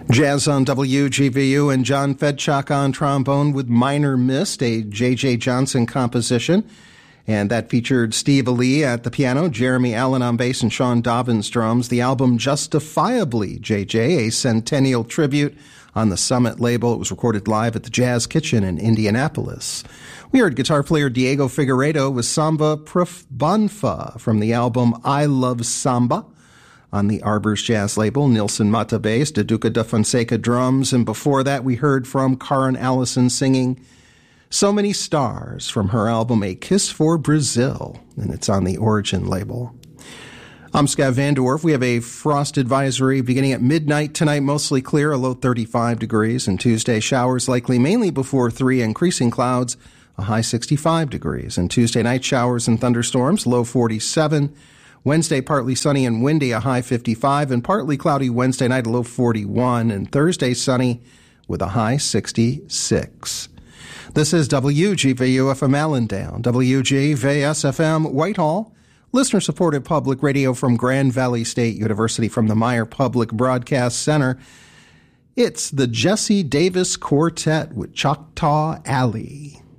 Jazz on WGVU and John Fedchuk on trombone with Minor Mist, a J.J. Johnson composition. And that featured Steve Ali at the piano, Jeremy Allen on bass, and Sean Dobbins drums. The album Justifiably J.J., a centennial tribute on the Summit label. It was recorded live at the Jazz Kitchen in Indianapolis. We heard guitar player Diego Figueiredo with Samba Profbanfa from the album I Love Samba on the Arbors Jazz label. Nilson Mata bass, Deduca da Fonseca drums, and before that we heard from Karen Allison singing So Many Stars from her album A Kiss for Brazil, and it's on the Origin label. I'm Scott Vandorf. We have a frost advisory beginning at midnight tonight, mostly clear, a low 35 degrees, and Tuesday showers likely mainly before 3, increasing clouds, a high 65 degrees, and Tuesday night showers and thunderstorms, low 47. Wednesday, partly sunny and windy, a high 55, and partly cloudy Wednesday night, a low 41, and Thursday sunny with a high 66. This is WGVU-FM Allendale, WGVS-FM Whitehall, listener-supported public radio from Grand Valley State University from the Meyer Public Broadcast Center. It's the Jesse Davis Quartet with Choctaw Alley.